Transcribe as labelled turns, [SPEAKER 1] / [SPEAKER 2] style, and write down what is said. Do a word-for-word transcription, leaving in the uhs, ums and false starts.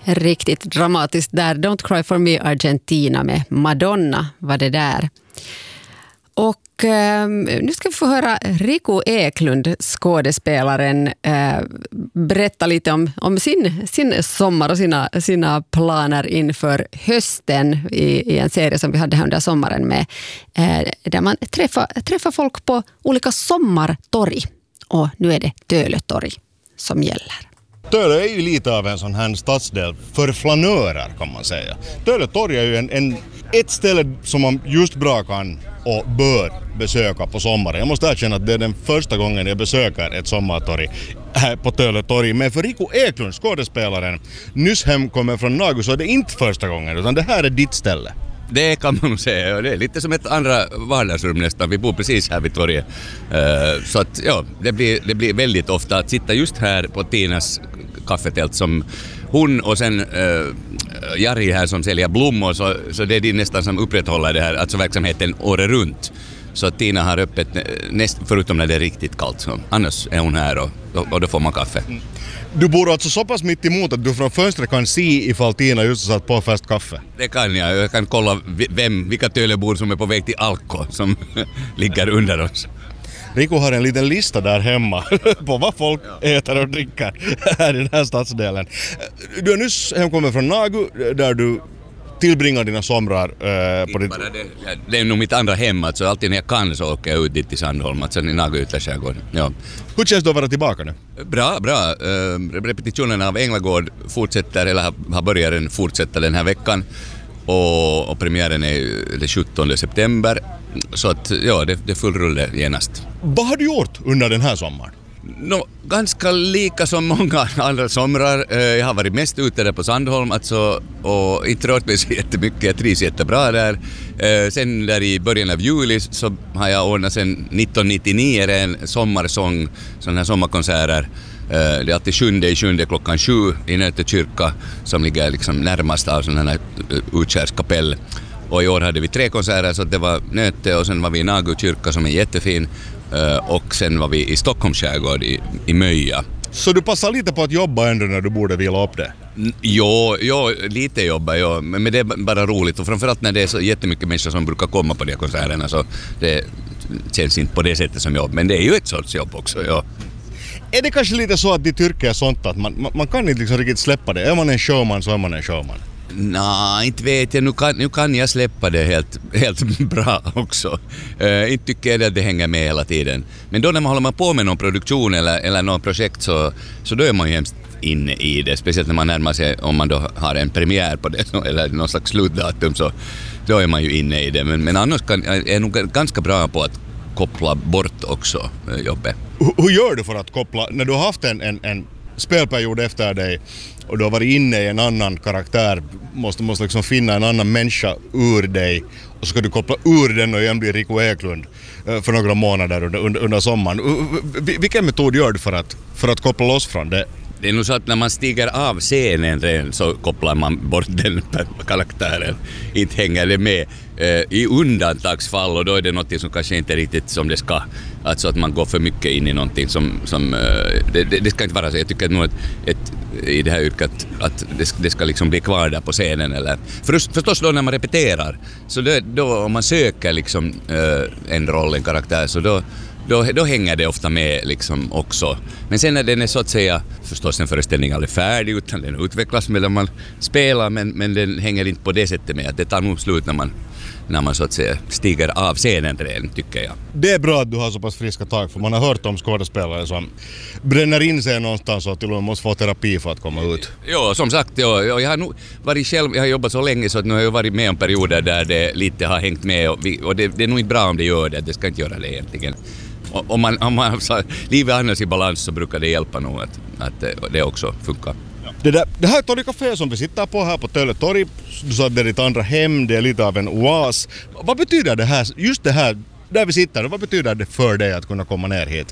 [SPEAKER 1] Riktigt dramatiskt där. Don't Cry For Me Argentina med Madonna var det där. Och eh, nu ska vi få höra Riku Eklund, skådespelaren, eh, berätta lite om, om sin, sin sommar och sina, sina planer inför hösten i, i en serie som vi hade här under sommaren med, eh, där man träffar, träffar folk på olika sommartorg. Och nu är det Töletorg som gäller.
[SPEAKER 2] Töle är ju lite av en sån här stadsdel för flanörer kan man säga. Töletorg är ju en, en, ett ställe som man just bra kan och bör besöka på sommaren. Jag måste erkänna att det är den första gången jag besöker ett sommartorg här på Töletorg. Men för Riku Eklund, skådespelaren, nyss hemkommer från Nagu, så är det inte första gången utan det här är ditt ställe.
[SPEAKER 3] Det kan man nog säga. Det är lite som ett andra vardagsrum nästan. Vi bor precis här vid torget. Uh, så att ja, det blir, det blir väldigt ofta att sitta just här på Tinas kaffetält som hon och sen uh, Jari här som säljer blommor. Så, så det är de nästan som upprätthåller det här, alltså verksamheten året runt. Så att Tina har öppet näst, förutom när det är riktigt kallt. Så annars är hon här och, och då får man kaffe. Mm.
[SPEAKER 2] Du bor alltså så pass mitt emot att du från fönstret kan se ifall Tina just har satt på färsk kaffe?
[SPEAKER 3] Det kan jag. Jag kan kolla vem, vilka tölebor som är på väg till Alko som ligger under oss.
[SPEAKER 2] Riku har en liten lista där hemma på vad folk äter och dricker här i den här stadsdelen. Du är nyss hemkommen från Nagu där du tillbringar dina somrar eh, på ditt...
[SPEAKER 3] Det, det är nog mitt andra hem, alltså alltid när jag kan så åker jag ut dit till Sandholm, alltså i Nagu ytterskärgården. Ja.
[SPEAKER 2] Hur känns det att vara tillbaka nu?
[SPEAKER 3] Bra, bra. Uh, repetitionerna av Änglagård fortsätter, eller har, har börjat den fortsätta den här veckan. Och, och premiären är den sjuttonde september. Så att ja, det, det är full rulle genast.
[SPEAKER 2] Vad har du gjort under den här sommaren?
[SPEAKER 3] No, ganska lika som många andra somrar. Jag har varit mest ute där på Sandholm alltså, och inte rört mig så jättemycket. Jag trivs jättebra där. Sen där i början av juli så har jag ordnat sen nittonhundranittionio en sommarsång, sådana här sommarkonserter. Det är alltid sjunde i sjunde klockan sju i Nöte kyrka som ligger liksom närmast av sådana här utkärskapell. Och i år hade vi tre konserter, så det var Nöte och sen var vi i Nagu kyrka som är jättefin. Och sen var vi i Stockholms skärgård i, i Möja.
[SPEAKER 2] Så du passar lite på att jobba ändå när du borde vila upp det?
[SPEAKER 3] Jo, jo lite jobba, jo. Men det är bara roligt. Och framförallt när det är så jättemycket människor som brukar komma på de konserterna, så det känns inte på det sättet som jobb. Men det är ju ett sorts jobb också, ja.
[SPEAKER 2] Är det kanske lite så att ditt yrke är sånt att man, man, man kan inte liksom riktigt släppa det? Är man en showman så är man en showman.
[SPEAKER 3] Nej, inte vet jag. Nu kan, nu kan jag släppa det helt, helt bra också. Uh, inte tycker jag att det hänger med hela tiden. Men då när man håller på med någon produktion eller, eller någon projekt så, så då är man ju hemskt inne i det. Speciellt när man närmar sig, om man då har en premiär på det eller någon slags slutdatum, så då är man ju inne i det. Men, men annars kan, är jag nog ganska bra på att koppla bort också jobbet.
[SPEAKER 2] H- hur gör du för att koppla, när du har haft en, en, en spelperiod efter dig och du har varit inne i en annan karaktär, måste, måste liksom finna en annan människa ur dig och så ska du koppla ur den och igen bli Riku Eklund för några månader under, under, under sommaren. Vilken metod gör du för att, för att koppla loss från det?
[SPEAKER 3] Det är nog så att när man stiger av scenen så kopplar man bort den karaktären. Inte hänger det med i undantagsfall, och då är det något som kanske inte är riktigt som det ska. Alltså att man går för mycket in i någonting som... som det, det, det ska inte vara så. Jag tycker nog att ett, i det här yrket att det, det ska liksom bli kvar där på scenen. Eller, för, förstås då när man repeterar, så då, då om man söker liksom en roll, en karaktär, så då... Då, då hänger det ofta med liksom också. Men sen när den är så att säga, förstås en föreställning aldrig färdig utan den utvecklas medan man spelar, men, men den hänger inte på det sättet med att det tar nog slut när man, när man så att säga stiger av scenen redan, tycker jag.
[SPEAKER 2] Det är bra att du har så pass friska tag, för man har hört om skådespelare som bränner in sig någonstans och till och med måste få terapi för att komma ut.
[SPEAKER 3] Ja, som sagt, ja, jag har nog varit själv, jag har jobbat så länge så att nu har jag varit med om perioder där det lite har hängt med, och, vi, och det, det är nog inte bra om det gör det, det ska inte göra det egentligen. Om man, om man har livet annars i balans så brukar det hjälpa nog att, att det också funkar.
[SPEAKER 2] Det, där, det här torgcafé som vi sitter på här på Töletorg, du sa att det är ditt andra hem, det är lite av en oas. Vad betyder det här, just det här där vi sitter, vad betyder det för dig att kunna komma ner hit?